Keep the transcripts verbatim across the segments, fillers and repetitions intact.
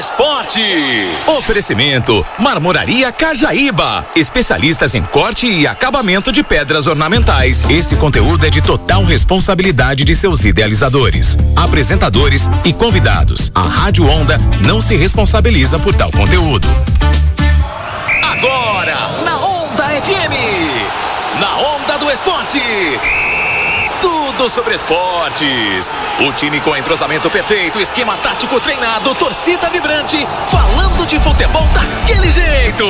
Esporte. Oferecimento Marmoraria Cajaíba, especialistas em corte e acabamento de pedras ornamentais. Esse conteúdo é de total responsabilidade de seus idealizadores, apresentadores e convidados. A Rádio Onda não se responsabiliza por tal conteúdo. Agora, na Onda F M, na Onda do Esporte. Tudo sobre esportes. O time com entrosamento perfeito, esquema tático treinado, torcida vibrante, falando de futebol daquele jeito.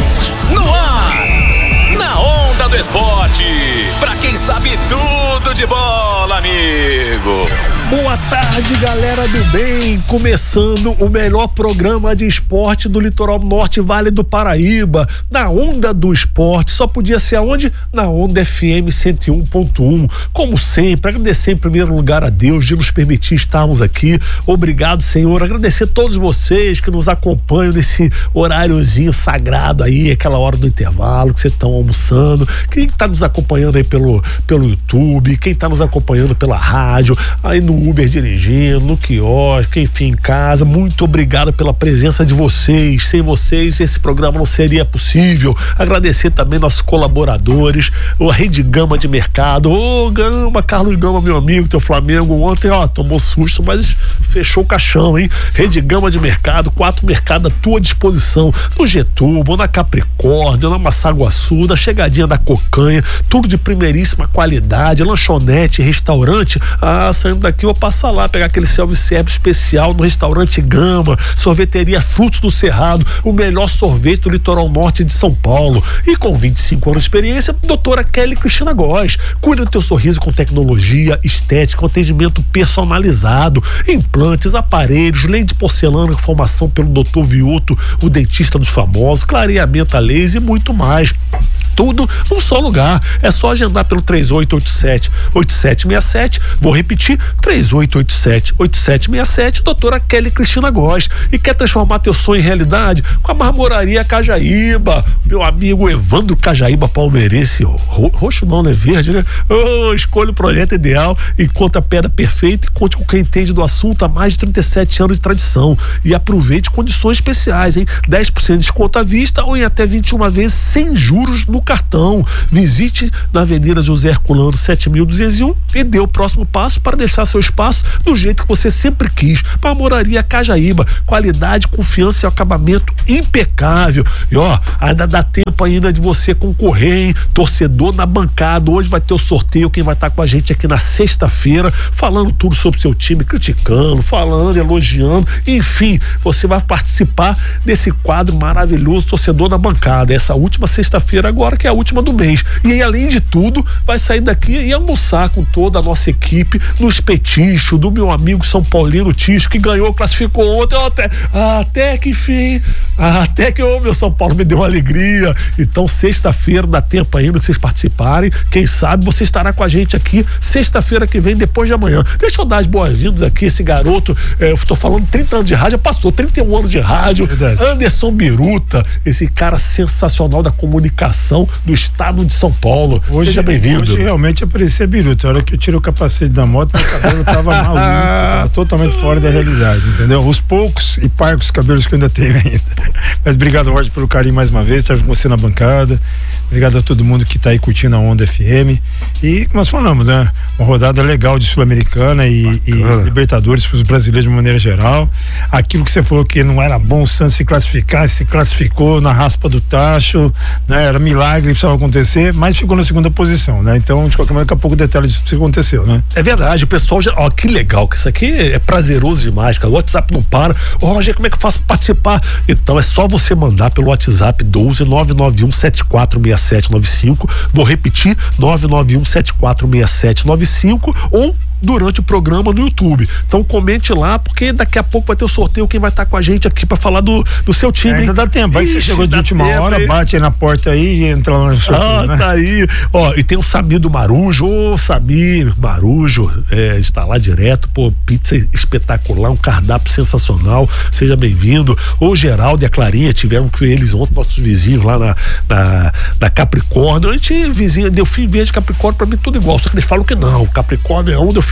No ar, na Onda do Esporte. Pra quem sabe tudo de bola, amigo. Boa tarde, galera do bem. Começando o melhor programa de esporte do litoral norte, Vale do Paraíba, na Onda do Esporte. Só podia ser aonde? Na Onda F M cento e um ponto um. Como sempre, agradecer em primeiro lugar a Deus de nos permitir estarmos aqui. Obrigado, Senhor. Agradecer a todos vocês que nos acompanham nesse horáriozinho sagrado aí, aquela hora do intervalo que vocês estão almoçando. Quem está nos acompanhando aí pelo, pelo YouTube, quem está nos acompanhando pela rádio, aí no Uber dirigindo, no quiosque, enfim, em casa. Muito obrigado pela presença de vocês. Sem vocês esse programa não seria possível. Agradecer também nossos colaboradores, o Rede Gama de Mercado. Ô Gama, Carlos Gama, meu amigo, teu Flamengo ontem, ó, tomou susto, mas fechou o caixão, hein? Rede Gama de Mercado, quatro mercados à tua disposição, no Getúbal, na Capricórnio, na Massaguaçu, na chegadinha da Cocanha, tudo de primeiríssima qualidade, lanchonete, restaurante. Ah, saindo daqui eu vou passar lá, pegar aquele self-service especial no restaurante Gama, sorveteria Frutos do Cerrado, o melhor sorvete do litoral norte de São Paulo. E com vinte e cinco anos de experiência, doutora Kelly Cristina Góes. Cuida do teu sorriso com tecnologia, estética, atendimento personalizado, implantes, aparelhos, lente de porcelana com formação pelo doutor Vioto, o dentista dos famosos, clareamento a laser e muito mais. Tudo num só lugar. É só agendar pelo três oito oito sete, oito sete seis sete. Vou repetir, três oito oito sete, oito sete seis sete, doutora Kelly Cristina Góes. E quer transformar teu sonho em realidade? Com a Marmoraria Cajaíba. Meu amigo Evandro Cajaíba, palmeirense, ro roxo não, né? Verde, né? Oh, escolha o projeto ideal, encontra a pedra perfeita e conte com quem entende do assunto há mais de trinta e sete anos de tradição. E aproveite condições especiais, hein? dez por cento de desconto à vista ou em até vinte e uma vezes sem juros no cartão. Visite na Avenida José Herculano sete mil duzentos e um e dê o próximo passo para deixar seu espaço do jeito que você sempre quis. Marmoraria Cajaíba, qualidade, confiança e acabamento impecável. E ó, ainda dá tempo ainda de você concorrer, hein? Torcedor na bancada, hoje vai ter o sorteio, quem vai estar com a gente aqui na sexta-feira, falando tudo sobre o seu time, criticando, falando, elogiando, enfim, você vai participar desse quadro maravilhoso, Torcedor na Bancada, essa última sexta-feira agora, que é a última do mês. E aí, além de tudo, vai sair daqui e almoçar com toda a nossa equipe no espetinho do meu amigo São Paulino Tisco, que ganhou, classificou ontem, até, até que enfim, até que o meu São Paulo me deu uma alegria. Então, sexta-feira dá tempo ainda de vocês participarem. Quem sabe você estará com a gente aqui sexta-feira que vem, depois de amanhã. Deixa eu dar as boas-vindas aqui, esse garoto, é, eu tô falando trinta anos de rádio, já passou trinta e um anos de rádio. Verdade. Anderson Biruta, esse cara sensacional da comunicação do estado de São Paulo. Hoje, seja bem-vindo. Hoje realmente aparecia Biruta. A hora que eu tirei o capacete da moto, meu cabelo tava maluco, tava totalmente fora da realidade, entendeu? Os poucos e parcos cabelos que eu ainda tenho ainda. Mas obrigado, Roger, pelo carinho mais uma vez, estar com você na bancada. Obrigado a todo mundo que tá aí curtindo a Onda F M. E como nós falamos, né? Uma rodada legal de Sul-Americana e, e Libertadores para os brasileiros de uma maneira geral. Aquilo que você falou que não era bom o Santos se classificar, se classificou na raspa do tacho, né? Era milagre que precisava acontecer, mas ficou na segunda posição, né? Então, de qualquer maneira, daqui a pouco detalhes disso que aconteceu, né? É verdade, o pessoal já, ó, que legal, que isso aqui é prazeroso demais, cara. O WhatsApp não para. Ô, Roger, como é que eu faço pra participar? Então, é só você mandar pelo WhatsApp doze nove nove um sete quatro seis sete nove cinco. Vou repetir, nove nove um sete quatro seis sete nove cinco, ou durante o programa no YouTube. Então comente lá, porque daqui a pouco vai ter o sorteio, quem vai estar com a gente aqui para falar do, do seu time. É, ainda dá tempo, aí você chegou de última tempo, hora, aí. Bate aí na porta aí e entra lá no sorteio, ah, né? Tá aí. Ó, e tem o Samir do Marujo. Ô, Samir, Marujo, é, está lá direto, pô, pizza espetacular, um cardápio sensacional, seja bem-vindo. O Geraldo e a Clarinha tiveram com eles ontem, nossos vizinhos lá na, na, na Capricórnio. A gente, vizinha, Delfim Verde, Capricórnio, pra mim tudo igual, só que eles falam que não, Capricórnio é um, Delfim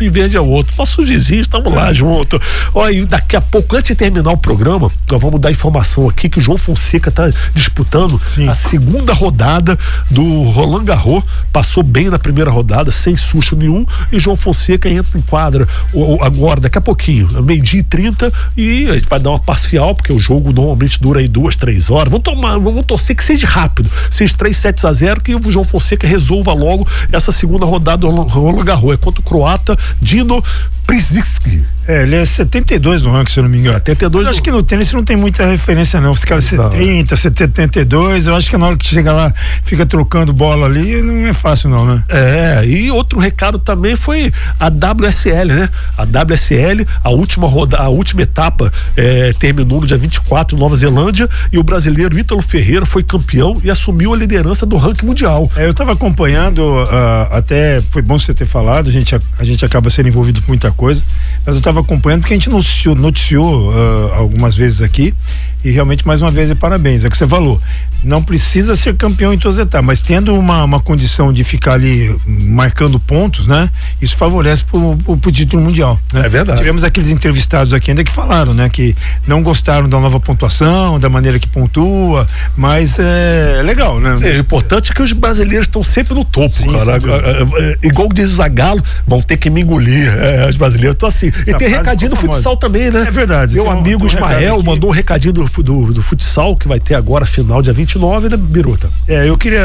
garfo em verde é outro. Nossos vizinhos, estamos lá junto. Olha, e daqui a pouco, antes de terminar o programa, nós vamos dar informação aqui que o João Fonseca está disputando Sim. a segunda rodada do Roland Garros. Passou bem na primeira rodada, sem susto nenhum, e João Fonseca entra em quadra agora, daqui a pouquinho, meio-dia e trinta, e a gente vai dar uma parcial, porque o jogo normalmente dura aí duas, três horas. Vamos tomar, vamos torcer que seja rápido, seja três sets a zero, que o João Fonseca resolva logo essa segunda rodada do Roland Garros. É contra o croata Dino Priziski. É, ele é setenta e dois no ranking, se eu não me engano. setenta e dois. Eu acho que no tênis não tem muita referência, não. Os caras trinta, setenta e dois, eu acho que na hora que chega lá, fica trocando bola ali, não é fácil, não, né? É, e outro recado também foi a W S L, né? A W S L, a última roda, a última etapa é, terminou no dia vinte e quatro em Nova Zelândia, e o brasileiro Ítalo Ferreira foi campeão e assumiu a liderança do ranking mundial. É, eu estava acompanhando, uh, até foi bom você ter falado, a gente, a, a gente acaba sendo envolvido com muita coisa, mas eu estava acompanhando porque a gente noticiou, noticiou uh, algumas vezes aqui, e realmente mais uma vez é parabéns, é o que você falou, não precisa ser campeão em todas as etapas, mas tendo uma, uma condição de ficar ali marcando pontos, né, isso favorece pro, pro, pro título mundial, né? É verdade. Tivemos aqueles entrevistados aqui ainda que falaram, né, que não gostaram da nova pontuação, da maneira que pontua, mas é legal, né? É, o importante é que os brasileiros estão sempre no topo. Sim, cara. É, é, igual diz o Zagallo, vão ter que me engolir, é, os brasileiros estão assim. Essa e tem recadinho do futsal também, né? É verdade. Meu amigo um, Ismael um mandou um recadinho do, do, do futsal, que vai ter agora final dia vinte e nove, né, Biruta? É, eu queria uh,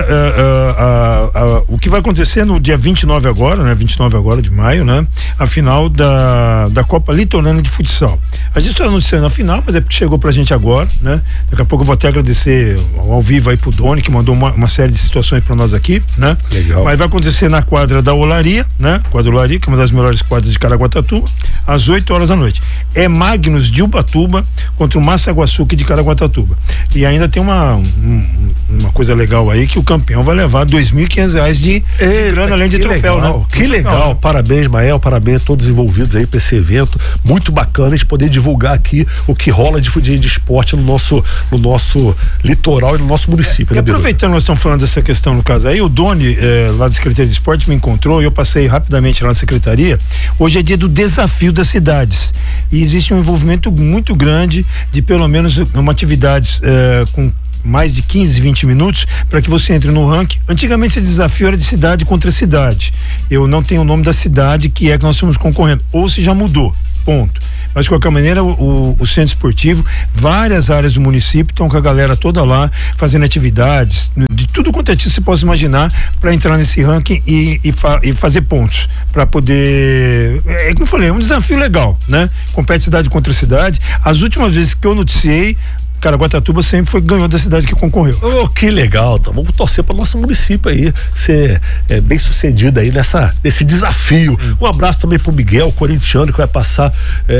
uh, uh, uh, o que vai acontecer no dia vinte e nove agora, né, vinte e nove agora de maio, né, a final da, da Copa Litorânea de Futsal. A gente está anunciando a final, mas é porque chegou pra gente agora, né? Daqui a pouco eu vou até agradecer ao vivo aí pro Doni, que mandou uma, uma série de situações pra nós aqui, né? Legal. Mas vai acontecer na quadra da Olaria, né? Quadra Olaria, que é uma das melhores quadras de Caraguatatuba, às oito horas da noite. É Magnus de Ubatuba contra o Massaguaçuque de Caraguatatuba. E ainda tem uma, um, uma coisa legal aí, que o campeão vai levar dois mil e quinhentos reais de, de grana, além de troféu, legal, né? Que legal, né? Parabéns, Mael, parabéns a todos os envolvidos aí pra esse evento, muito bacana a gente poder divulgar aqui o que rola de, de, de esporte no nosso, no nosso litoral e no nosso município. É, né, e aproveitando, nós estamos falando dessa questão no caso aí, o Doni, é, lá da Secretaria de Esporte, me encontrou e eu passei rapidamente lá na Secretaria. Hoje é dia do desafio das cidades e existe um envolvimento muito grande de pelo menos uma atividade é, com mais de quinze, vinte minutos para que você entre no ranking. Antigamente esse desafio era de cidade contra cidade. Eu não tenho o nome da cidade que é que nós estamos concorrendo, ou se já mudou, ponto. Mas de qualquer maneira o, o, o centro esportivo, várias áreas do município estão com a galera toda lá fazendo atividades de tudo quanto é que você possa imaginar para entrar nesse ranking e, e, fa, e fazer pontos para poder, é como eu falei, é um desafio legal, né? Compete cidade contra cidade. As últimas vezes que eu noticiei, Caraguatatuba sempre foi ganhou da cidade que concorreu. Oh, que legal, tá? Vamos torcer para o nosso município aí ser é, bem sucedido aí nessa, nesse desafio. Hum. Um abraço também pro Miguel, corintiano, que vai passar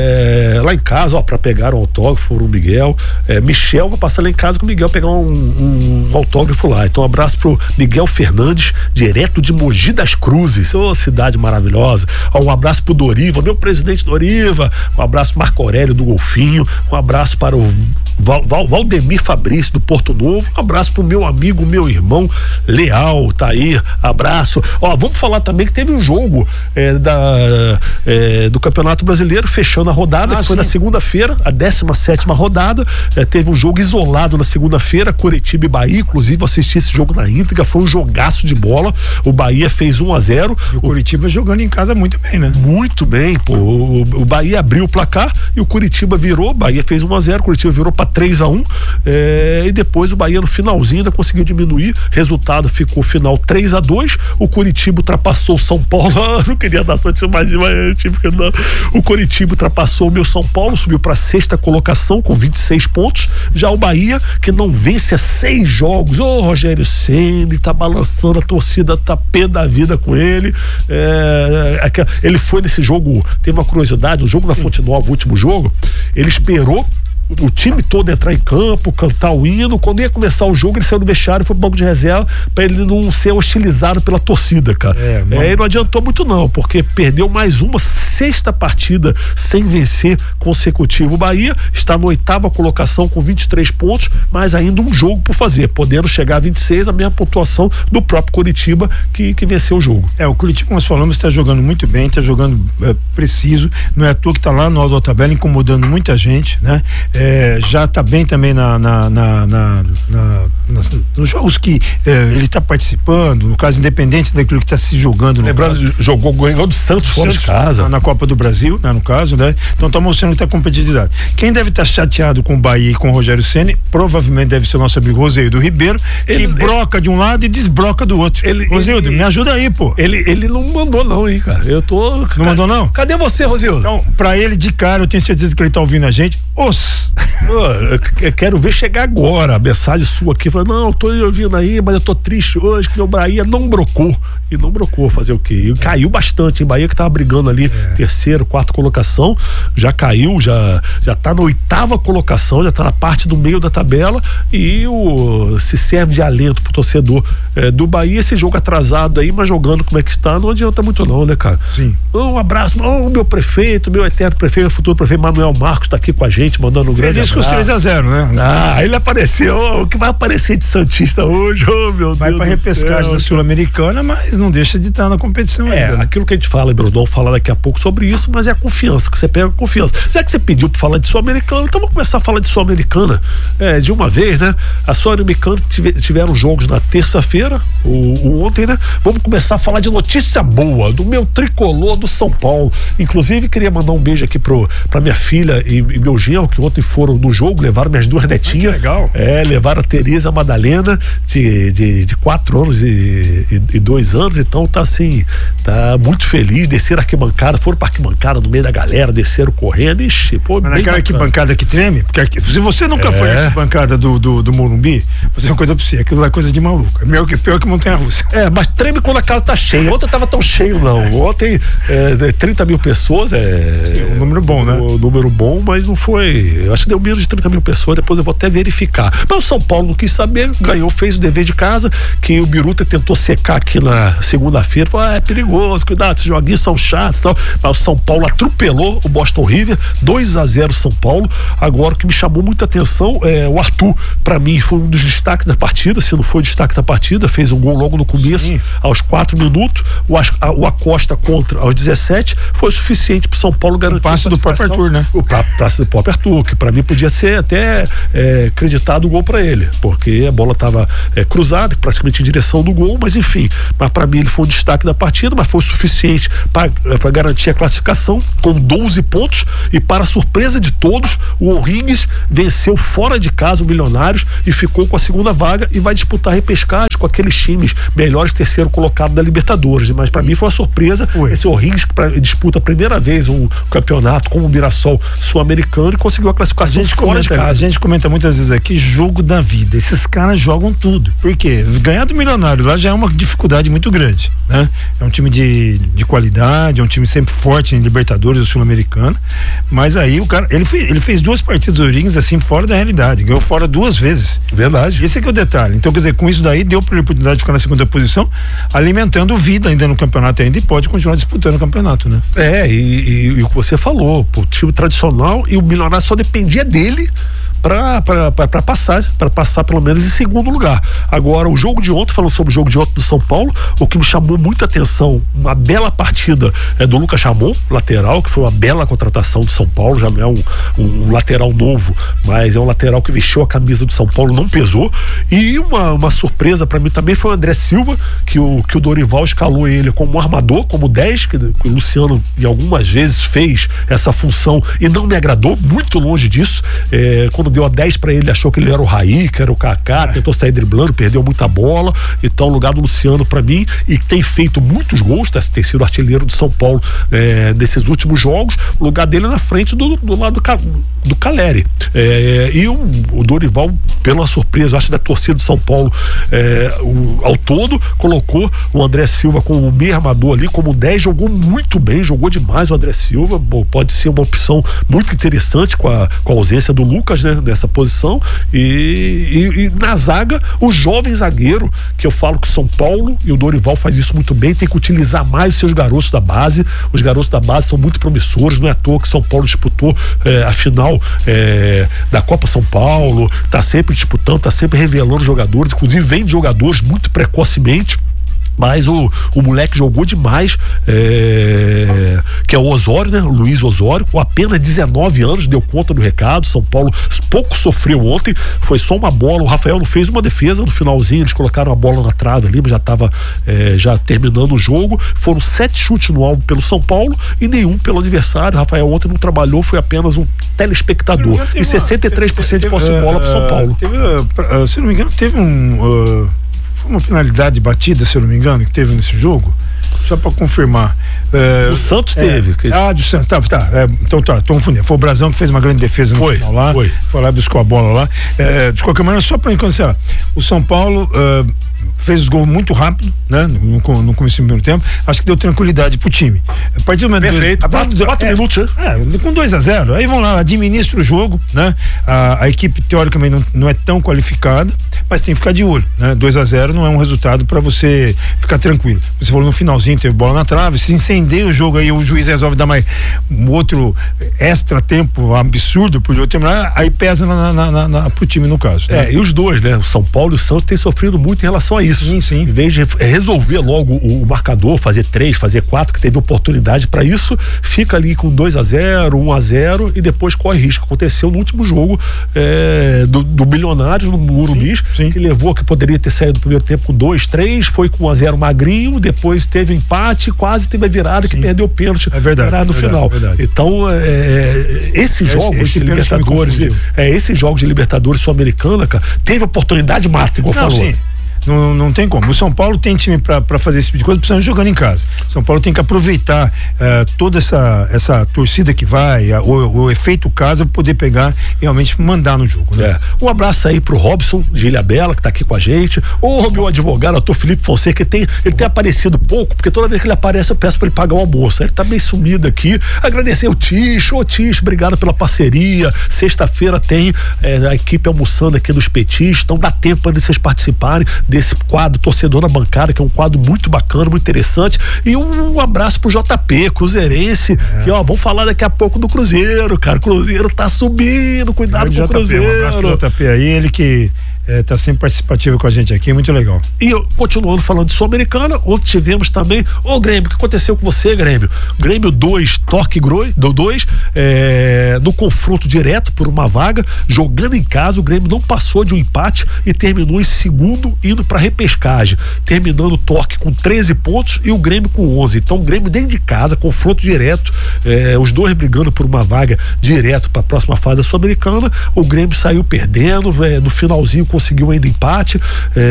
é, lá em casa, ó, para pegar um autógrafo pro Miguel. É, Michel vai passar lá em casa com o Miguel pegar um, um autógrafo lá. Então um abraço pro Miguel Fernandes, direto de Mogi das Cruzes, ô, cidade maravilhosa. Ó, um abraço pro Doriva, meu presidente Doriva. Um abraço pro Marco Aurélio do Golfinho. Um abraço para o Val, Val, Valdemir Fabrício do Porto Novo. Um abraço pro meu amigo, meu irmão Leal, tá aí, abraço. Ó, vamos falar também que teve um jogo é, da, é, do Campeonato Brasileiro fechando a rodada, ah, que foi sim. na segunda-feira, a décima sétima rodada. É, teve um jogo isolado na segunda-feira, Coritiba e Bahia, inclusive eu assisti esse jogo na íntegra, foi um jogaço de bola. O Bahia fez um a zero. E o Coritiba jogando em casa muito bem, né? Muito bem, pô. O, o Bahia abriu o placar e o Coritiba virou, Bahia fez um a zero, o Coritiba virou pra três a um, é, e depois o Bahia no finalzinho ainda conseguiu diminuir, resultado ficou final três a dois, o Coritiba ultrapassou o São Paulo, não queria dar sorte, mas não. O Coritiba ultrapassou o meu São Paulo, subiu para sexta colocação com vinte e seis pontos, já o Bahia, que não vence há seis jogos, ô Rogério Ceni, tá balançando, a torcida tá pé da vida com ele, é, ele foi nesse jogo, tem uma curiosidade, o jogo na Fonte Nova, o último jogo, ele esperou o time todo entrar em campo, cantar o hino. Quando ia começar o jogo, ele saiu do vestiário e foi pro banco de reserva pra ele não ser hostilizado pela torcida, cara. É, é, e não adiantou muito não, porque perdeu mais uma sexta partida sem vencer consecutivo. O Bahia está na oitava colocação com vinte e três pontos, mas ainda um jogo por fazer, podendo chegar a vinte e seis, a mesma pontuação do próprio Coritiba que, que venceu o jogo. É, o Coritiba, como nós falamos, está jogando muito bem, está jogando é, preciso, não é à toa que está lá no alto da tabela, incomodando muita gente, né? É, já está bem também na, na, na, na, na nas, nos jogos que é, ele está participando, no caso, independente daquilo que está se jogando. Lembrando, jogou, ganhou do Santos fora de casa. Na, na Copa do Brasil, né, no caso, né? Então está mostrando que está competitividade. Quem deve estar tá chateado com o Bahia e com o Rogério Ceni, provavelmente deve ser o nosso amigo Roseildo Ribeiro, que ele, broca ele, de um lado e desbroca do outro. Ele, Roseildo, ele, me ajuda aí, pô. Ele, ele não mandou não, hein, cara. Eu tô... Não cara, mandou não? Cadê você, Roseildo? Então, pra ele, de cara, eu tenho certeza que ele tá ouvindo a gente. Os... Eu quero ver chegar agora a mensagem sua aqui, falando, não, eu tô ouvindo aí, mas eu tô triste hoje que meu Bahia não brocou. E não brocou, fazer o quê? E caiu bastante, em Bahia que tava brigando ali, é. terceiro, quarta colocação, já caiu, já, já tá na oitava colocação, já tá na parte do meio da tabela e o, se serve de alento pro torcedor é, do Bahia, esse jogo atrasado aí, mas jogando como é que está, não adianta muito não, né, cara? Sim. Um abraço, oh, meu prefeito, meu eterno prefeito, meu futuro prefeito Manuel Marcos tá aqui com a gente, mandando um grande abraço. Feliz com os três a zero, né? Ah, ele apareceu, o oh, que vai aparecer de Santista hoje, oh meu vai Deus. Vai pra repescagem da Sul-Americana, mas não deixa de estar na competição é, ainda. É, aquilo que a gente fala, Brunão, falar daqui a pouco sobre isso, mas é a confiança, que você pega a confiança. Já que você pediu pra falar de Sul-Americana, então vamos começar a falar de Sul-Americana é, de uma vez, né? A Sul-Americana tive, tiveram jogos na terça-feira, o, o ontem, né? Vamos começar a falar de notícia boa, do meu tricolor do São Paulo. Inclusive, queria mandar um beijo aqui pro, pra minha filha e, e meu genro, que ontem foram no jogo, levaram minhas duas netinhas. Ah, que legal. É, levaram a Tereza Madalena, de, de, de quatro anos e, e, e dois anos, então tá assim, tá muito feliz, desceram a arquibancada, foram pra arquibancada no meio da galera, desceram correndo, ixi, pô, mas naquela arquibancada que treme, porque se você nunca é. foi na arquibancada do, do, do Morumbi, você é uma coisa pra você, aquilo lá é coisa de maluco, é pior que, pior que montanha-russa. É, mas treme quando a casa tá cheia, ontem tava tão cheio não, ontem é, trinta mil pessoas, é... Sim, um número bom, né? Um número bom, mas não foi, eu acho que deu menos de trinta mil pessoas, depois eu vou até verificar. Mas o São Paulo não quis saber, ganhou, fez o dever de casa, que o Biruta tentou secar aqui na segunda-feira, falou, ah, é perigoso, cuidado, esses joguinhos são chatos e tal, mas o São Paulo atropelou o Boston River, dois a zero São Paulo. Agora o que me chamou muita atenção é o Arthur, pra mim foi um dos destaques da partida, se não foi o destaque da partida, fez um gol logo no começo, sim, aos quatro minutos, o, a, o Acosta contra aos dezessete, foi o suficiente pro São Paulo garantir o passe do próprio Arthur, né? O passe do próprio Arthur, que pra mim podia ser até é, acreditado o gol pra ele, porque a bola tava é, cruzada, praticamente em direção do gol, mas enfim, mas pra mim ele foi um destaque da partida, mas foi o suficiente para garantir a classificação com doze pontos e, para surpresa de todos, o O'Higgins venceu fora de casa o Milionários e ficou com a segunda vaga e vai disputar a repescagem com aqueles times melhores terceiro colocado da Libertadores, mas para mim foi uma surpresa foi. esse O'Higgins que pra, disputa a primeira vez um campeonato com o Mirassol sul-americano e conseguiu a classificação a gente fora comenta, de casa. A gente comenta muitas vezes aqui, jogo da vida, esses caras jogam tudo, porque ganhar do Milionário lá já é uma dificuldade muito grande, né? É um time de, de qualidade, é um time sempre forte em Libertadores, o Sul-Americano, mas aí o cara, ele fez, ele fez duas partidas O'Higgins assim, fora da realidade, ganhou fora duas vezes. Verdade. Esse é que é o detalhe. Então, quer dizer, com isso daí, deu para ele a oportunidade de ficar na segunda posição, alimentando vida ainda no campeonato ainda, e pode continuar disputando o campeonato, né? É, e, e, e o que você falou, o time tradicional, e o Milionário só dependia dele para passar, para passar pelo menos em segundo lugar. Agora, o jogo de ontem, falando sobre o jogo de ontem do São Paulo, o que me chamou muita atenção, uma bela partida é do Lucas Chamon, lateral, que foi uma bela contratação do São Paulo, já não é um, um, um lateral novo, mas é um lateral que vestiu a camisa do São Paulo, não pesou, e uma, uma surpresa para mim também foi o André Silva, que o, que o Dorival escalou ele como armador, como dez, que, que o Luciano em algumas vezes fez essa função e não me agradou, muito longe disso. É, quando deu a dez para ele, achou que ele era o Raí, que era o Kaká, é. tentou sair driblando, perdeu muita bola, então o lugar do Luciano para mim, e tem feito muitos gols, tá, tem sido artilheiro de São Paulo é, nesses últimos jogos, o lugar dele é na frente do, do lado do, do Caleri. É, e o, o Dorival, pela surpresa, acho, da torcida do São Paulo, é, o, ao todo, colocou o André Silva como meio armador ali, como dez, jogou muito bem, jogou demais o André Silva. Bom, pode ser uma opção muito interessante com a, com a ausência do Lucas, né, nessa posição. E, e, e na zaga, o jovem zagueiro, que eu falo que o São Paulo e o Dorival faz isso muito bem, tem que utilizar mais os seus garotos da base. Os garotos da base são muito promissores, não é à toa que o São Paulo disputou é, a final é, da Copa São Paulo, tá sempre disputando, tá sempre revelando jogadores, inclusive vem de jogadores muito precocemente. Mas o, o moleque jogou demais, é, que é o Osório, né? O Luiz Osório, com apenas dezenove anos, deu conta do recado. São Paulo pouco sofreu ontem, foi só uma bola. O Rafael não fez uma defesa no finalzinho, eles colocaram a bola na trave ali, mas já estava é, já terminando o jogo. Foram sete chutes no alvo pelo São Paulo e nenhum pelo adversário. O Rafael ontem não trabalhou, foi apenas um telespectador. E sessenta e três por cento de posse de bola pro São Paulo. Teve, se não me engano, teve um. Uh... Foi uma finalidade batida, se eu não me engano, que teve nesse jogo, só para confirmar. É, o Santos é, teve. Que... Ah, do Santos, tá, tá. É, então tá, tô confundindo. Foi o Brasão que fez uma grande defesa no foi, final lá. Foi. Foi lá, buscou a bola lá. É, de qualquer maneira, só para considerar, o São Paulo uh, fez os gols muito rápido, né? No, no, no começo do primeiro tempo. Acho que deu tranquilidade pro time. A partir do momento. Perfeito. A quatro, do, quatro é, minutos, né? É, com dois a zero. Aí vão lá, administra o jogo, né? A, a equipe, teoricamente, não, não é tão qualificada, mas tem que ficar de olho, né? dois a zero não é um resultado para você ficar tranquilo. Você falou no finalzinho, teve bola na trave, se incendeia o jogo aí, o juiz resolve dar mais um outro extra tempo absurdo pro jogo terminar, aí pesa na, na, na, na, pro time no caso. Né? É, e os dois, né? O São Paulo e o Santos têm sofrido muito em relação a isso. Sim, sim. Em vez de resolver logo o, o marcador, fazer três, fazer quatro, que teve oportunidade para isso, fica ali com dois a zero, um a zero e depois corre risco. Aconteceu no último jogo é, do, do Bilionários no Morumbi, que levou, que poderia ter saído do primeiro tempo com dois, três, foi com um a zero magrinho, depois teve empate, quase teve a virada, sim, que perdeu o pênalti. É verdade. No é verdade, final. É verdade. Então, é, esses esse, jogos esse de Libertadores, é, esses jogos de Libertadores Sul-Americana, cara, teve oportunidade, mata, igual não, falou. Sim. Não, não tem como. O São Paulo tem time para fazer esse tipo de coisa, precisando jogando em casa. O São Paulo tem que aproveitar uh, toda essa, essa torcida que vai, a, o, o efeito casa, para poder pegar e realmente mandar no jogo. Né? É. Um abraço aí pro Robson de Ilhabela, que tá aqui com a gente. O meu advogado, o doutor Felipe Fonseca, que tem, ele tem aparecido pouco, porque toda vez que ele aparece eu peço para ele pagar o almoço. Ele tá meio sumido aqui. Agradecer o Ticho. Ô Ticho, obrigado pela parceria. Sexta-feira tem é, a equipe almoçando aqui nos Petis, então dá tempo para vocês participarem desse quadro Torcedor na Bancada, que é um quadro muito bacana, muito interessante. E um, um abraço pro J P, cruzeirense, é. que ó, vamos falar daqui a pouco do Cruzeiro, cara. O Cruzeiro tá subindo, cuidado com o Cruzeiro. Um abraço pro J P aí, ele que É, tá sempre participativo com a gente aqui, muito legal. E eu, continuando falando de Sul-Americana, onde tivemos também o Grêmio. O que aconteceu com você, Grêmio? Grêmio dois, Torque dois, é, no confronto direto por uma vaga, jogando em casa, o Grêmio não passou de um empate e terminou em segundo, indo para repescagem, terminando o Torque com treze pontos e o Grêmio com onze. Então o Grêmio dentro de casa, confronto direto, é, os dois brigando por uma vaga direto para a próxima fase da Sul-Americana. O Grêmio saiu perdendo, é, no finalzinho conseguiu ainda empate,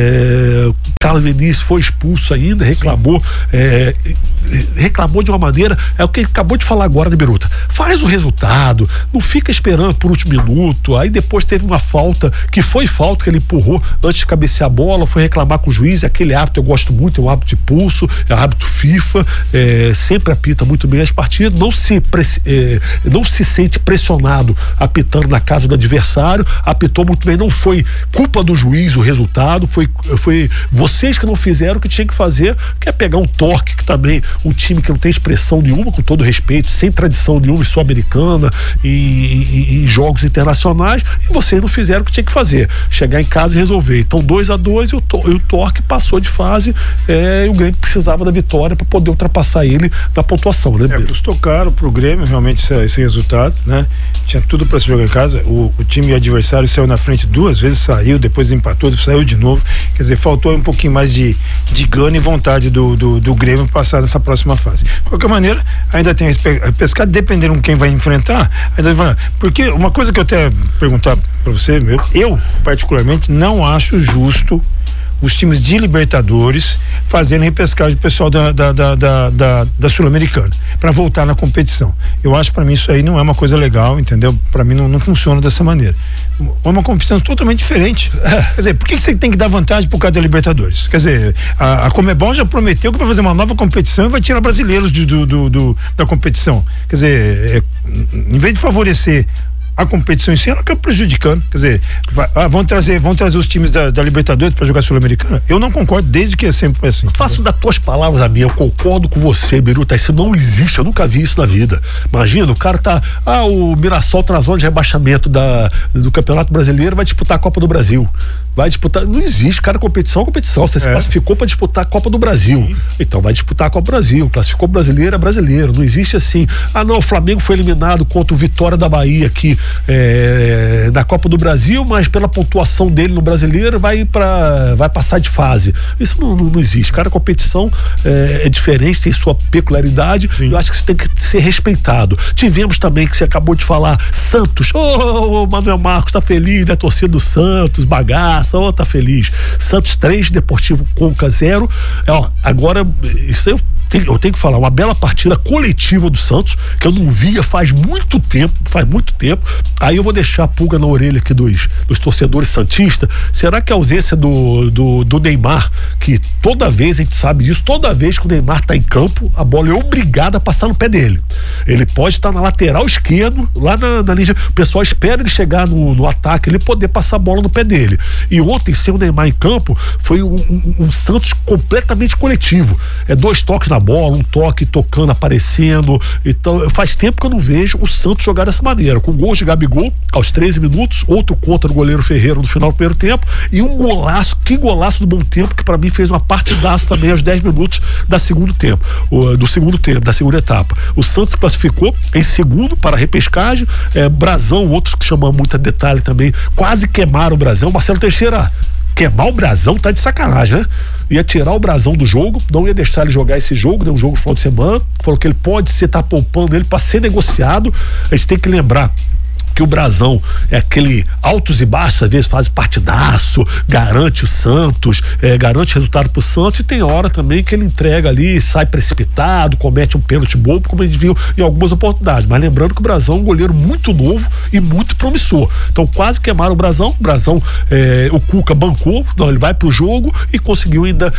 é, Carlos Vinícius foi expulso ainda, reclamou, é, reclamou de uma maneira, é o que ele acabou de falar agora, né, Biruta? Faz o resultado, não fica esperando por último minuto. Aí depois teve uma falta, que foi falta, que ele empurrou antes de cabecear a bola, foi reclamar com o juiz. Aquele árbitro eu gosto muito, é um árbitro de pulso, é um árbitro FIFA, é, sempre apita muito bem as partidas, não se, é, não se sente pressionado apitando na casa do adversário, apitou muito bem, não foi culpa do juiz o resultado, foi, foi vocês que não fizeram o que tinha que fazer, que é pegar um Torque, que também um time que não tem expressão nenhuma, com todo respeito, sem tradição nenhuma, sul-americana e em jogos internacionais, e vocês não fizeram o que tinha que fazer, chegar em casa e resolver. Então dois a dois e o, e o Torque passou de fase, é, e o Grêmio precisava da vitória para poder ultrapassar ele na pontuação, né? É, custou caro pro Grêmio realmente esse, esse resultado, né? Tinha tudo para se jogar em casa, o, o time adversário saiu na frente duas vezes, saiu, depois empatou, depois saiu de novo, quer dizer, faltou um pouquinho mais de, de gana e vontade do, do, do Grêmio passar nessa próxima fase. De qualquer maneira, ainda tem a pescar, dependendo de quem vai enfrentar, ainda vai, porque uma coisa que eu até perguntar para você, meu, eu particularmente não acho justo os times de Libertadores fazendo repescagem do pessoal da, da, da, da, da, da Sul-Americana, para voltar na competição. Eu acho, para mim, isso aí não é uma coisa legal, entendeu? Para mim não, não funciona dessa maneira. É uma competição totalmente diferente. É. Quer dizer, por que você tem que dar vantagem por causa da Libertadores? Quer dizer, a, a Conmebol já prometeu que vai fazer uma nova competição e vai tirar brasileiros de, do, do, do, da competição. Quer dizer, é, em vez de favorecer a competição em si, ela acaba prejudicando. Quer dizer, vai, ah, vão trazer, vão trazer os times da, da Libertadores para jogar Sul-Americana? Eu não concordo, desde que sempre foi assim. Eu faço das tuas palavras a minha, eu concordo com você, Biruta, isso não existe, eu nunca vi isso na vida. Imagina, o cara tá, ah, o Mirassol tá na zona de rebaixamento da, do Campeonato Brasileiro, vai disputar a Copa do Brasil. Vai disputar, não existe, cara, competição é competição, você é. se classificou para disputar a Copa do Brasil, sim, então vai disputar a Copa do Brasil, classificou brasileiro é brasileiro, não existe assim, ah não, o Flamengo foi eliminado contra o Vitória da Bahia aqui, é, da Copa do Brasil, mas pela pontuação dele no brasileiro vai para vai passar de fase, isso não, não, não existe, cara, a competição é, é diferente, tem sua peculiaridade, sim, eu acho que isso tem que ser respeitado. Tivemos também, que você acabou de falar, Santos, ô, oh, oh, Manuel Marcos tá feliz, né, torcida do Santos, bagaço, oh, tá feliz. Santos três, Deportivo Conca zero. É, ó, agora, isso aí eu tenho, eu tenho que falar, uma bela partida coletiva do Santos, que eu não via faz muito tempo, faz muito tempo. Aí eu vou deixar a pulga na orelha aqui dos, dos torcedores santistas. Será que a ausência do, do, do Neymar, que toda vez, a gente sabe disso, toda vez que o Neymar tá em campo, a bola é obrigada a passar no pé dele. Ele pode estar na lateral esquerdo, lá na, na linha, o pessoal espera ele chegar no, no ataque, ele poder passar a bola no pé dele. E ontem, sem o Neymar em campo, foi um, um, um Santos completamente coletivo. É dois toques na bola, um toque tocando, aparecendo. Então, faz tempo que eu não vejo o Santos jogar dessa maneira. Com gols de Gabigol aos treze minutos, outro contra o goleiro Ferreira no final do primeiro tempo, e um golaço, que golaço do bom tempo, que pra mim fez uma partidaça também aos dez minutos da segundo tempo, do segundo tempo, da segunda etapa. O Santos classificou em segundo para a repescagem. É, Brasão, outros que chamam muito a detalhe também, quase queimaram o Brasão. Marcelo Teixeira, queimar o Brasão tá de sacanagem, né? Ia tirar o Brasão do jogo, não ia deixar ele jogar esse jogo, né? Um jogo no final de semana. Falou que ele pode ser, tá poupando ele para ser negociado. A gente tem que lembrar que o Brasão é aquele altos e baixos, às vezes faz partidaço, garante o Santos, é, garante resultado pro Santos, e tem hora também que ele entrega ali, sai precipitado, comete um pênalti bobo, como a gente viu em algumas oportunidades. Mas lembrando que o Brasão é um goleiro muito novo e muito promissor. Então quase queimaram o Brasão, o Brasão, é, o Cuca bancou, não, ele vai pro jogo e conseguiu ainda,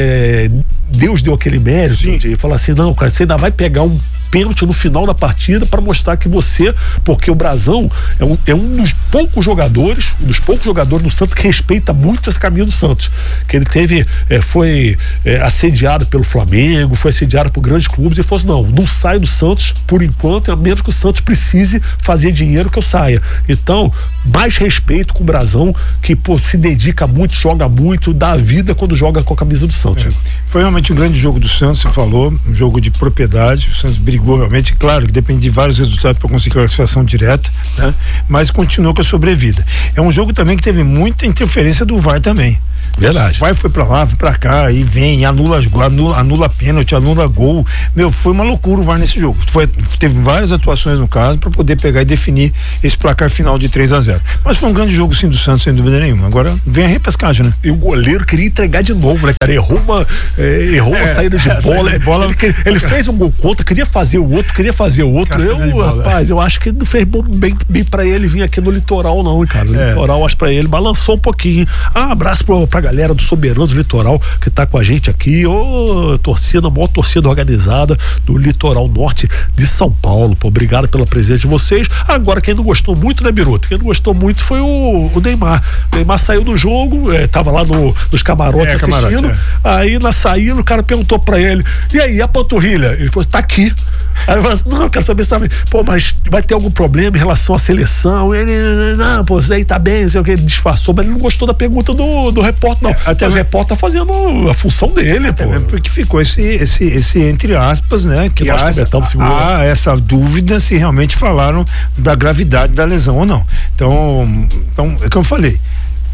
é, Deus deu aquele mérito, sim, de falar assim, não, cara, você ainda vai pegar um pênalti no final da partida para mostrar que você, porque o Brasão é um, é um dos poucos jogadores, um dos poucos jogadores do Santos que respeita muito esse caminho do Santos, que ele teve, é, foi é, assediado pelo Flamengo, foi assediado por grandes clubes, e falou assim, não, não saio do Santos por enquanto, a menos que o Santos precise fazer dinheiro que eu saia. Então, mais respeito com o Brasão, que pô, se dedica muito, joga muito, dá a vida quando joga com a camisa do Santos. É. Foi realmente um grande jogo do Santos, você falou, um jogo de propriedade, o Santos brigou realmente, claro que depende de vários resultados para conseguir a classificação direta, né? Mas continuou com a sobrevida. É um jogo também que teve muita interferência do V A R também. Verdade. O V A R foi pra lá, foi pra cá, e vem, anula, anula, anula pênalti, anula gol. Meu, foi uma loucura o V A R nesse jogo. Foi, teve várias atuações no caso para poder pegar e definir esse placar final de três a zero. Mas foi um grande jogo sim do Santos, sem dúvida nenhuma. Agora vem a repescagem, né? E o goleiro queria entregar de novo, né, cara? Errou uma, é, errou uma é, saída de bola. Saída de bola. Ele, ele fez um gol contra, queria fazer o outro, queria fazer o outro. Eu, rapaz, eu acho que não fez bom, bem, bem pra ele vir aqui no litoral, não, cara. No é. litoral, acho pra ele, balançou um pouquinho. Ah, abraço pra, pra galera do Soberanos do Litoral que tá com a gente aqui. Ô, oh, torcida, maior torcida organizada do Litoral Norte de São Paulo. Pô, obrigado pela presença de vocês. Agora, quem não gostou muito, né, Biruta? Quem não gostou muito foi o, o Neymar. O Neymar saiu do jogo, é, tava lá no, nos camarotes é, assistindo. Camarote, é. Aí na saída, o cara perguntou pra ele: e aí, a panturrilha? Ele falou: tá aqui. Aí eu falei assim, não, eu quero saber se tá bem. Pô, mas vai ter algum problema em relação à seleção? Ele, não, pô, isso aí tá bem, não sei o que, ele disfarçou, mas ele não gostou da pergunta do, do repórter, não. É, até o repórter tá fazendo a função dele, até pô. Porque ficou esse, esse, esse entre aspas, né? Que, que há, há essa dúvida se realmente falaram da gravidade da lesão ou não. Então, então é o que eu falei.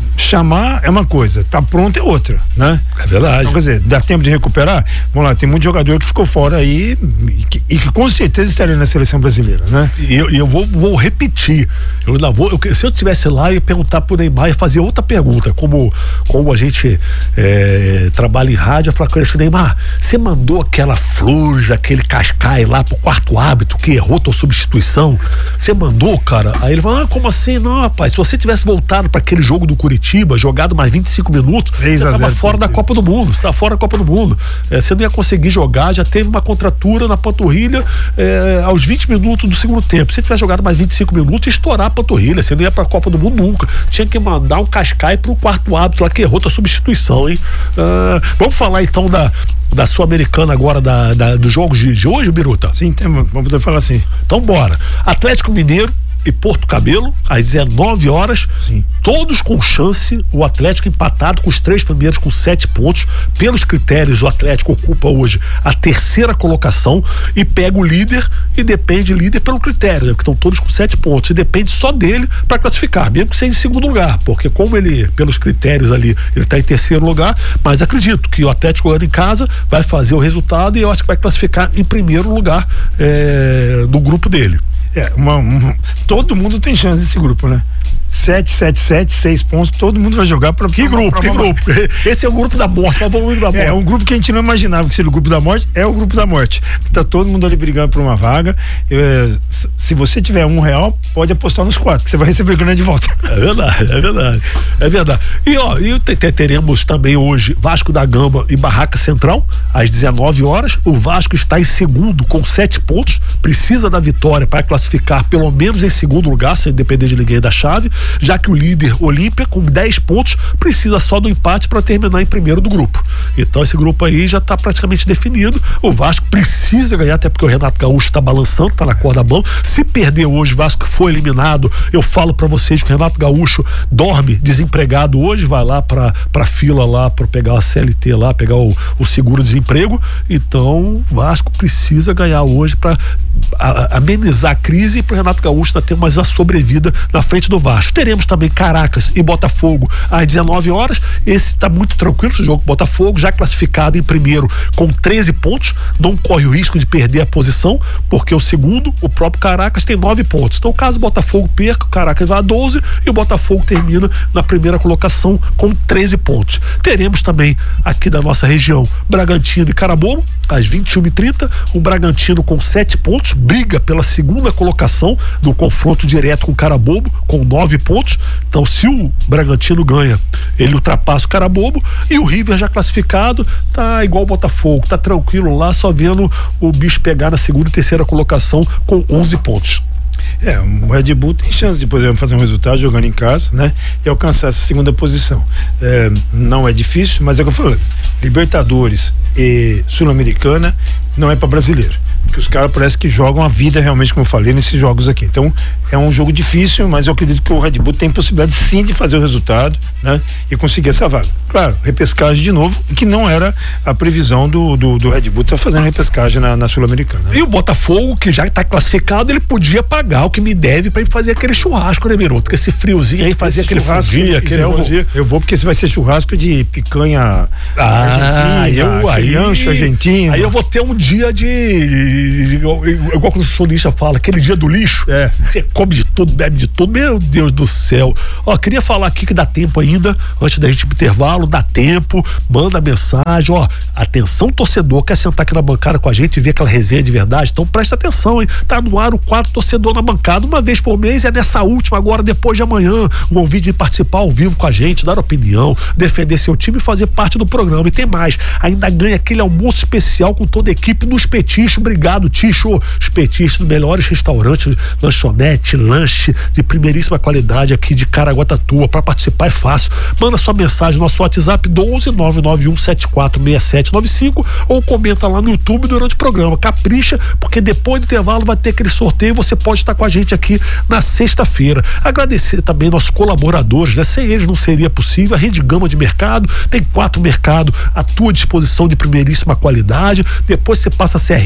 chamar é uma coisa, tá pronto é outra, né? É verdade. Então, quer dizer, dá tempo de recuperar? Vamos lá, tem muito jogador que ficou fora aí e que, e que com certeza estaria na seleção brasileira, né? E eu, eu vou, vou repetir. Eu ainda vou, eu, se eu estivesse lá, eu ia perguntar pro Neymar e fazer outra pergunta. Como, como a gente é, trabalha em rádio, eu falar com ele assim, Neymar, você mandou aquela flor, aquele Cascai lá pro quarto árbitro que errou tua substituição? Você mandou, cara? Aí ele fala, ah, como assim? Não, rapaz, se você tivesse voltado para aquele jogo do Curitiba, jogado mais vinte e cinco minutos, você tava fora da Copa do Mundo, você tava fora da Copa do Mundo. É, você não ia conseguir jogar, já teve uma contratura na panturrilha é, aos vinte minutos do segundo tempo. Se você tivesse jogado mais vinte e cinco minutos, ia estourar a panturrilha, você não ia pra Copa do Mundo nunca. Tinha que mandar um Cascai pro quarto árbitro lá que errou tua substituição, hein? Ah, vamos falar então da da Sul-Americana agora, da, da, dos jogos de, de hoje, Biruta? Sim, tem, vamos poder falar assim. Então bora. Atlético Mineiro e Porto Cabelo, às dezenove horas, sim, todos com chance, o Atlético empatado com os três primeiros com sete pontos. Pelos critérios, o Atlético ocupa hoje a terceira colocação e pega o líder e depende líder pelo critério, né? Que estão todos com sete pontos e depende só dele para classificar, mesmo que seja em segundo lugar, porque como ele, pelos critérios ali, ele está em terceiro lugar, mas acredito que o Atlético jogando em casa vai fazer o resultado e eu acho que vai classificar em primeiro lugar é, no grupo dele. É, uma, uma, todo mundo tem chance nesse grupo, né? sete, sete, sete, seis pontos, todo mundo vai jogar para que grupo, que grupo? Esse é o grupo da morte, é o grupo da morte. É, um grupo que a gente não imaginava que seria o grupo da morte, é o grupo da morte. Tá todo mundo ali brigando por uma vaga. É, se você tiver um real, pode apostar nos quatro, que você vai receber grana de volta. É verdade, é verdade. É verdade. E ó, e teremos também hoje Vasco da Gama e Barraca Central, às dezenove horas. O Vasco está em segundo com sete pontos, precisa da vitória para classificar pelo menos em segundo lugar, sem depender de ninguém da chave, já que o líder Olímpia, com dez pontos, precisa só do empate para terminar em primeiro do grupo. Então esse grupo aí já está praticamente definido. O Vasco precisa ganhar, até porque o Renato Gaúcho está balançando, está na corda bamba. Se perder hoje, o Vasco foi eliminado, eu falo para vocês que o Renato Gaúcho dorme desempregado hoje, vai lá para para fila lá para pegar a C L T lá, pegar o, o seguro-desemprego. Então o Vasco precisa ganhar hoje para amenizar a crise e para o Renato Gaúcho ainda ter mais uma sobrevida na frente do Vasco. Teremos também Caracas e Botafogo às dezenove horas. Esse está muito tranquilo, esse jogo. Botafogo já classificado em primeiro com treze pontos, não corre o risco de perder a posição, porque o segundo, o próprio Caracas, tem nove pontos. Então, caso o Botafogo perca, o Caracas vai a doze e o Botafogo termina na primeira colocação com treze pontos. Teremos também aqui da nossa região Bragantino e Carabobo às vinte e uma e trinta. O Bragantino com sete pontos, briga pela segunda colocação do confronto direto com o Carabobo com nove pontos. Então, se o Bragantino ganha, ele ultrapassa o Carabobo, e o River já classificado, tá igual o Botafogo, tá tranquilo lá, só vendo o bicho pegar na segunda e terceira colocação com onze pontos. É, o Red Bull tem chance de, por exemplo, fazer um resultado jogando em casa, né? E alcançar essa segunda posição. É, não é difícil, mas é o que eu falei. Libertadores e Sul-Americana não é para brasileiro. Porque os caras parece que jogam a vida realmente, como eu falei, nesses jogos aqui. Então, é um jogo difícil, mas eu acredito que o Red Bull tem possibilidade sim de fazer o resultado, né? E conseguir essa vaga. Claro, repescagem de novo, que não era a previsão do, do, do Red Bull estar tá fazendo repescagem na, na Sul-Americana. Né? E o Botafogo, que já está classificado, ele podia pagar o que me deve para ele fazer aquele churrasco, né, Biruta? Com esse friozinho aí, fazer esse aquele churrasco. Dia, aquele eu, vou, eu vou, porque vai ser churrasco de picanha ah, argentina, eu, aí, ancho argentino. Aí eu vou ter um dia de, igual, igual quando o sonista fala, aquele dia do lixo. É. Você come de tudo, bebe de tudo. Meu Deus do céu. Ó, queria falar aqui que dá tempo ainda, antes da gente ir pro intervalo, dá tempo, manda mensagem, ó, atenção torcedor, quer sentar aqui na bancada com a gente e ver aquela resenha de verdade? Então presta atenção, hein? Tá no ar o quadro Torcedor na Bancada, uma vez por mês, é nessa última agora, depois de amanhã, o convite de participar ao vivo com a gente, dar opinião, defender seu time e fazer parte do programa. E tem mais, ainda ganha aquele almoço especial com toda a equipe nos Petiscos. Obrigado, Ticho. Os Petiscos, dos melhores restaurantes, lanchonete, lanche de primeiríssima qualidade aqui de Caraguatatuba. Para participar é fácil, manda sua mensagem no nosso WhatsApp doze nove nove um sete quatro seis sete nove cinco ou comenta lá no YouTube durante o programa. Capricha, porque depois do intervalo vai ter aquele sorteio e você pode estar com a gente aqui na sexta-feira. Agradecer também nossos colaboradores, né? Sem eles não seria possível. A Rede Gama de Mercado, tem quatro mercados à tua disposição de primeiríssima qualidade. Depois você passa a Serrinha, tem ali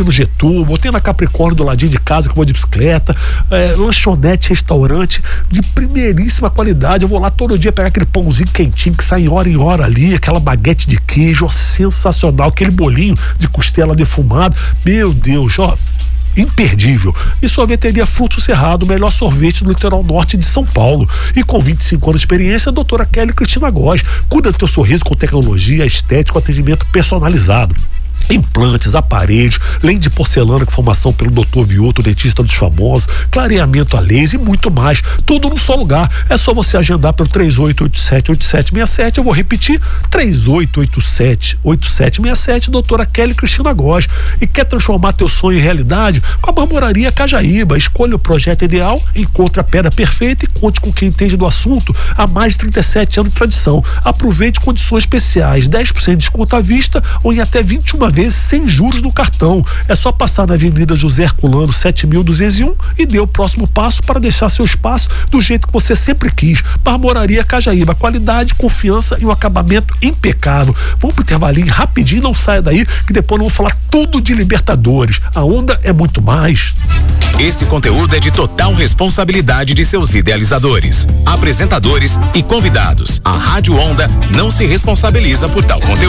no Getúlio, tem na Capricórnio do ladinho de casa que eu vou de bicicleta, é, lanchonete, restaurante de primeiríssima qualidade. Eu vou lá todo dia pegar aquele pãozinho quentinho que sai em hora em hora ali, aquela baguete de queijo, ó, sensacional, aquele bolinho de costela defumado, meu Deus, ó, imperdível. E sorveteria Fruto Cerrado, o melhor sorvete do litoral norte de São Paulo. E com vinte e cinco anos de experiência, a doutora Kelly Cristina Góes cuida do teu sorriso com tecnologia, estético, atendimento personalizado. Implantes, aparelhos, lente de porcelana com formação pelo doutor Vioto, dentista dos famosos, clareamento a laser e muito mais, tudo num só lugar. É só você agendar pelo três oito oito sete, oito sete seis sete. Eu vou repetir, três oito oito sete, oito sete seis sete, doutora Kelly Cristina Góes. E quer transformar teu sonho em realidade? Com a Marmoraria Cajaíba. Escolha o projeto ideal, encontre a pedra perfeita e conte com quem entende do assunto há mais de trinta e sete anos de tradição. Aproveite condições especiais, dez por cento de desconto à vista ou em até vinte e uma vezes sem juros no cartão. É só passar na Avenida José Herculano sete mil duzentos e um e dê o próximo passo para deixar seu espaço do jeito que você sempre quis. Marmoraria Cajaíba, qualidade, confiança e um acabamento impecável. Vamos pro intervalinho rapidinho, não saia daí que depois nós vamos falar tudo de Libertadores. A onda é muito mais. Esse conteúdo é de total responsabilidade de seus idealizadores, apresentadores e convidados. A Rádio Onda não se responsabiliza por tal conteúdo.